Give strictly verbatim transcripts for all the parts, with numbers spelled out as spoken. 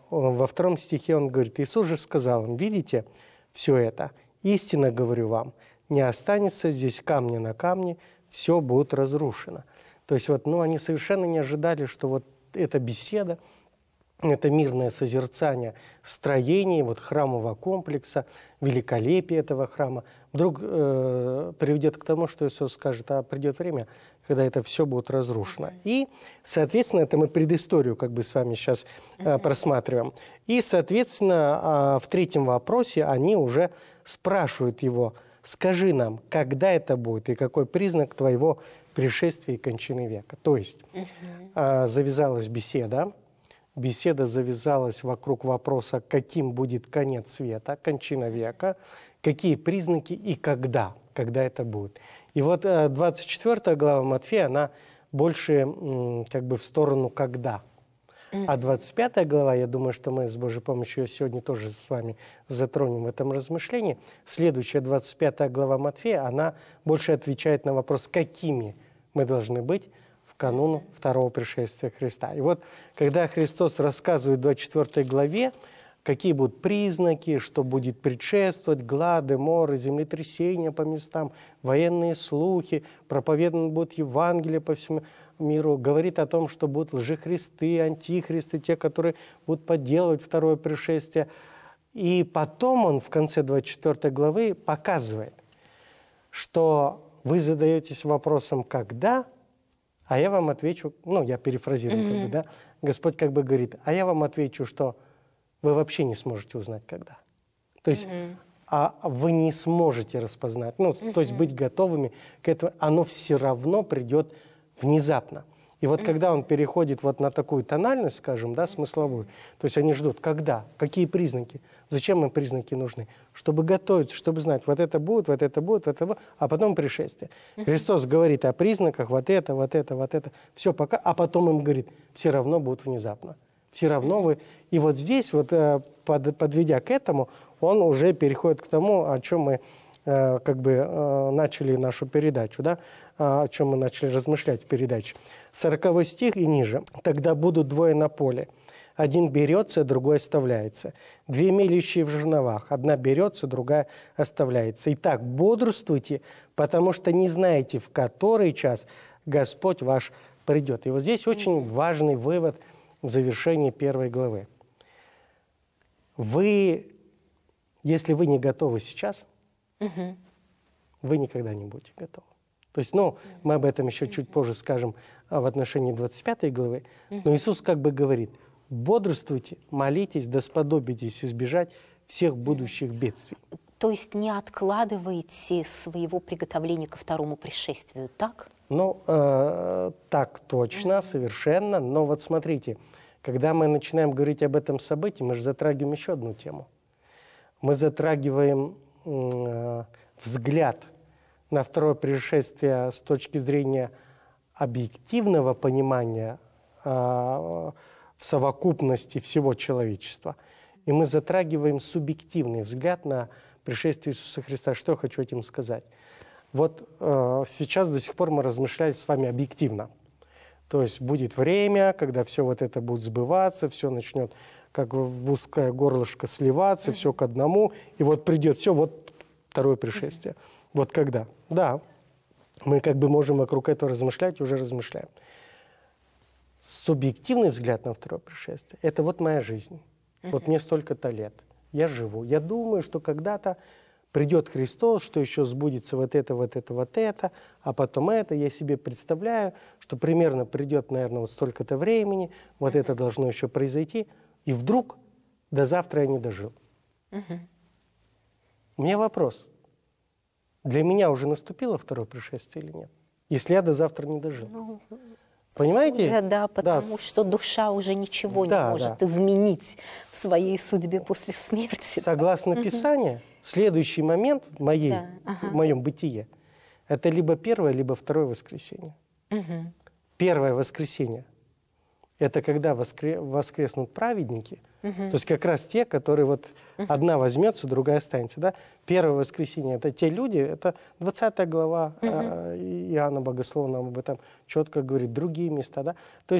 во втором стихе он говорит, Иисус же сказал им, видите все это? Истинно говорю вам, не останется здесь камня на камне, все будет разрушено. То есть вот, ну, они совершенно не ожидали, что вот эта беседа, это мирное созерцание строений, вот храмового комплекса, великолепие этого храма, вдруг э, приведет к тому, что Иисус скажет, а придет время, когда это все будет разрушено. И, соответственно, это мы предысторию как бы с вами сейчас э, просматриваем. И, соответственно, э, в третьем вопросе они уже спрашивают его, скажи нам, когда это будет и какой признак твоего пришествия и кончины века. То есть э, завязалась беседа, Беседа завязалась вокруг вопроса, каким будет конец света, кончина века, какие признаки и когда, когда это будет. И вот двадцать четвёртая глава Матфея, она больше как бы в сторону «когда». А двадцать пятая глава, я думаю, что мы с Божьей помощью сегодня тоже с вами затронем в этом размышлении. Следующая, двадцать пятая глава Матфея, она больше отвечает на вопрос, какими мы должны быть кануну второго пришествия Христа. И вот, когда Христос рассказывает в двадцать четвёртой главе, какие будут признаки, что будет предшествовать, глады, моры, землетрясения по местам, военные слухи, проповедано будет Евангелие по всему миру, говорит о том, что будут лжехристы, антихристы, те, которые будут подделывать второе пришествие. И потом он в конце двадцать четвёртой главы показывает, что вы задаетесь вопросом «когда?», а я вам отвечу, ну, я перефразирую, mm-hmm. как бы, да, Господь как бы говорит, а я вам отвечу, что вы вообще не сможете узнать, когда. То есть, mm-hmm. а вы не сможете распознать, ну, mm-hmm. то есть быть готовыми к этому, оно все равно придет внезапно. И вот mm-hmm. когда он переходит вот на такую тональность, скажем, да, смысловую, то есть они ждут, когда, какие признаки, зачем им признаки нужны, чтобы готовиться, чтобы знать, вот это будет, вот это будет, вот это будет, а потом пришествие. Mm-hmm. Христос говорит о признаках, вот это, вот это, вот это, все пока, а потом им говорит, все равно будут внезапно, все равно вы. И вот здесь, вот под, подведя к этому, он уже переходит к тому, о чем мы как бы начали нашу передачу, да, о чем мы начали размышлять в передаче. сороковой стих и ниже. «Тогда будут двое на поле. Один берется, другой оставляется. Две мелющие в жерновах. Одна берется, другая оставляется. Итак, бодрствуйте, потому что не знаете, в который час Господь ваш придет». И вот здесь очень важный вывод в завершении первой главы. Вы, если вы не готовы сейчас, угу. вы никогда не будете готовы. То есть, ну, мы об этом еще чуть позже скажем в отношении двадцать пятой главы, но Иисус как бы говорит, бодрствуйте, молитесь, да сподобитесь избежать всех будущих бедствий. То есть не откладывайте своего приготовления ко второму пришествию, так? Ну, э, так точно, mm-hmm. совершенно, но вот смотрите, когда мы начинаем говорить об этом событии, мы же затрагиваем еще одну тему. Мы затрагиваем э, взгляд на второе пришествие с точки зрения объективного понимания э, в совокупности всего человечества. И мы затрагиваем субъективный взгляд на пришествие Иисуса Христа. Что я хочу этим сказать? Вот э, сейчас до сих пор мы размышляли с вами объективно. То есть будет время, когда все вот это будет сбываться, все начнет как в узкое горлышко сливаться, mm-hmm. все к одному, и вот придет все, вот второе пришествие. Mm-hmm. Вот когда? Да, мы как бы можем вокруг этого размышлять, уже размышляем. Субъективный взгляд на второе пришествие – это вот моя жизнь. Mm-hmm. Вот мне столько-то лет, я живу. Я думаю, что когда-то придет Христос, что еще сбудется вот это, вот это, вот это, а потом это. Я себе представляю, что примерно придет, наверное, вот столько-то времени, вот mm-hmm. это должно еще произойти, и вдруг до завтра я не дожил. Mm-hmm. У меня вопрос. Для меня уже наступило второе пришествие или нет? Если я до завтра не дожил. Ну, понимаете? Да, да, потому да. что душа уже ничего да, не может да. изменить в своей судьбе после смерти. Согласно да. Писанию, следующий момент в, моей, да. ага. в моем бытие – это либо первое, либо второе воскресенье. Угу. Первое воскресенье – это когда воскре... воскреснут праведники, угу. то есть как раз те, которые вот угу. одна возьмется, другая останется. Да? Первое воскресенье – это те люди, это двадцатая глава угу. э, Иоанна Богослова нам об этом четко говорит, другие места. Да? То есть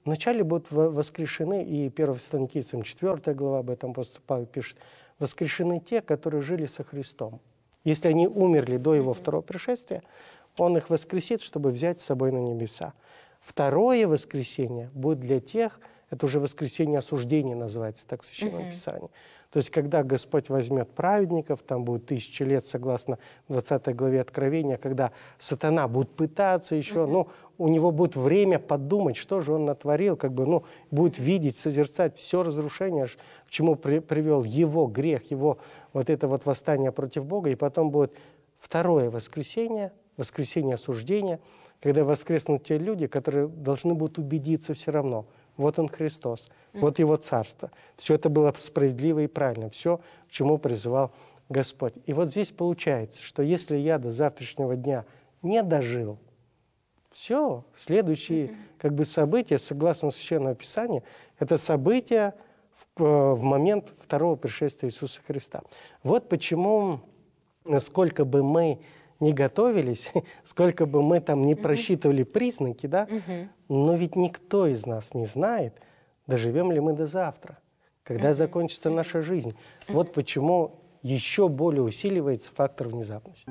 вначале будут воскрешены, и первое Фессалоникийцам четвёртая глава об этом апостол Павел пишет, воскрешены те, которые жили со Христом. Если они умерли до Его второго пришествия, Он их воскресит, чтобы взять с собой на небеса. Второе воскресение будет для тех, это уже воскресение осуждения называется, так в Священном uh-huh. Писании. То есть, когда Господь возьмет праведников, там будет тысяча лет, согласно двадцатой главе Откровения, когда сатана будет пытаться еще, uh-huh. ну, у него будет время подумать, что же он натворил, как бы, ну, будет видеть, созерцать все разрушение, к чему при, привел его грех, его вот это вот восстание против Бога, и потом будет второе воскресение, воскресение осуждения, когда воскреснут те люди, которые должны будут убедиться все равно. Вот Он Христос, вот Его Царство. Все это было справедливо и правильно, все, к чему призывал Господь. И вот здесь получается, что если я до завтрашнего дня не дожил, все, следующие как бы события, согласно Священному Писанию, это события в, в момент второго пришествия Иисуса Христа. Вот почему, сколько бы мы не готовились, сколько бы мы там не просчитывали признаки, да, uh-huh. но ведь никто из нас не знает, доживем ли мы до завтра, когда uh-huh. закончится наша жизнь. Uh-huh. Вот почему еще более усиливается фактор внезапности.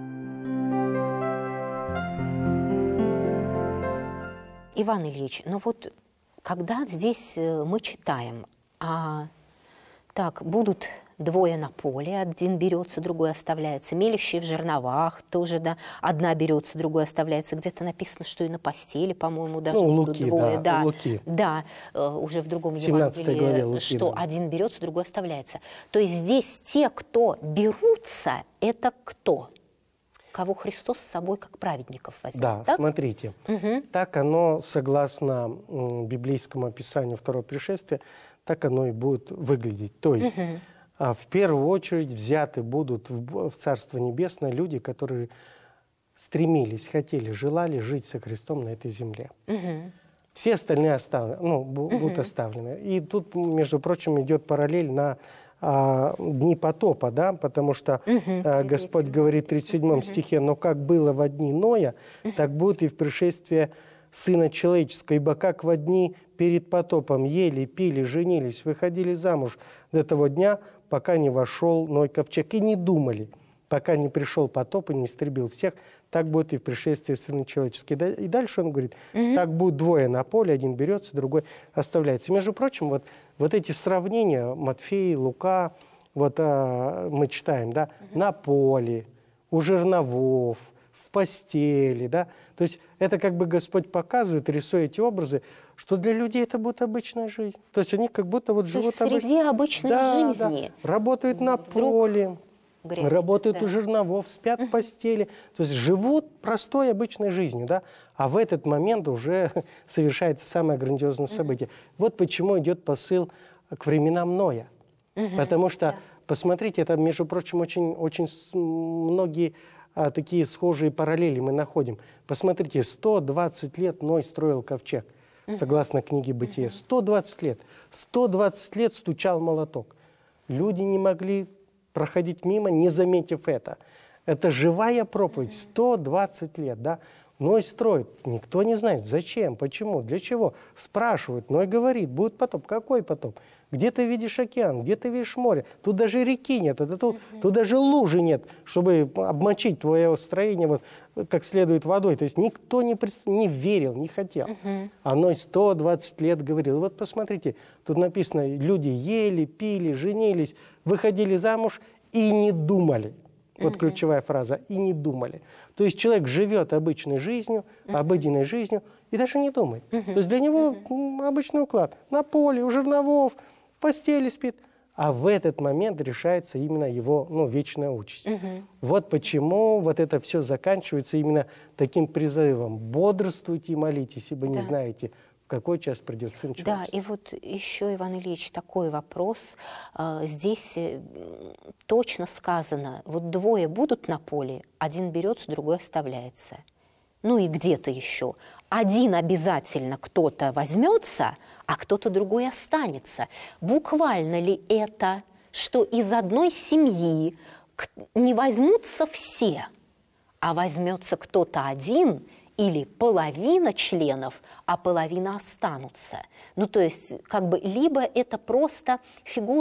Иван Ильич, ну вот когда здесь мы читаем, а, так, будут двое на поле, один берется, другой оставляется. Мелящие в жерновах тоже, да, одна берется, другой оставляется. Где-то написано, что и на постели, по-моему, даже ну, будут Луки, двое. Да, да, Луки. да, уже в другом Евангелии, Луки, что да. один берется, другой оставляется. То есть здесь те, кто берутся, это кто? Кого Христос с собой как праведников возьмет. Да, так? смотрите, угу. так оно, согласно библейскому описанию второго пришествия, так оно и будет выглядеть. То есть угу. в первую очередь взяты будут в Царство Небесное люди, которые стремились, хотели, желали жить со Христом на этой земле. Угу. Все остальные оставлены, ну, будут угу. оставлены. И тут, между прочим, идет параллель на а, дни потопа, да, потому что угу. а, Господь говорит в тридцать седьмом угу. стихе, «Но как было во дни Ноя, угу. так будет и в пришествии Сына Человеческого, ибо как во дни перед потопом ели, пили, женились, выходили замуж до того дня, пока не вошел Ной ковчег, и не думали, пока не пришел потоп и не истребил всех, так будет и в пришествии Сына Человеческого». И дальше он говорит, mm-hmm. так будет двое на поле, один берется, другой оставляется. Между прочим, вот, вот эти сравнения, Матфей, Лука, вот а, мы читаем, да, mm-hmm. на поле, у жерновов, в постели, да, то есть это как бы Господь показывает, рисуя эти образы, что для людей это будет обычная жизнь. То есть они как будто вот То живут... То есть среди обыч... обычной да, жизни. Да. Работают на поле, греет, работают да. у жерновов, спят в постели. То есть живут простой обычной жизнью, да? А в этот момент уже совершается самое грандиозное событие. Uh-huh. Вот почему идет посыл к временам Ноя. Uh-huh. Потому что, yeah. посмотрите, это, между прочим, очень, очень многие... А, такие схожие параллели мы находим. Посмотрите, сто двадцать лет Ной строил ковчег, согласно книге Бытия. сто двадцать лет. сто двадцать лет стучал молоток. Люди не могли проходить мимо, не заметив это. Это живая проповедь. сто двадцать лет, да? Ной строит. Никто не знает, зачем, почему, для чего. Спрашивают. Ной говорит, будет потоп. Какой потоп? Где ты видишь океан, где ты видишь море? Тут даже реки нет, это тут, uh-huh. тут даже лужи нет, чтобы обмочить твое строение вот, как следует водой. То есть никто не, пред... не верил, не хотел. Uh-huh. А Ной сто двадцать лет говорил. Вот посмотрите, тут написано, люди ели, пили, женились, выходили замуж и не думали. Вот uh-huh. ключевая фраза, и не думали. То есть человек живет обычной жизнью, uh-huh. обыденной жизнью, и даже не думает. Uh-huh. То есть для него uh-huh. обычный уклад. На поле, у жерновов, в постели спит. А в этот момент решается именно его ну, вечная участь. Uh-huh. Вот почему вот это все заканчивается именно таким призывом. Бодрствуйте и молитесь, ибо да. не знаете, в какой час придет Сын Человеческий. Да, и вот еще, Иван Ильич, такой вопрос. Здесь точно сказано, вот двое будут на поле, один берется, другой оставляется. Ну и где-то еще. Один обязательно кто-то возьмется, а кто-то другой останется. Буквально ли это, что из одной семьи не возьмутся все, а возьмется кто-то один, или половина членов, а половина останутся. Ну, то есть, как бы, либо это просто фигура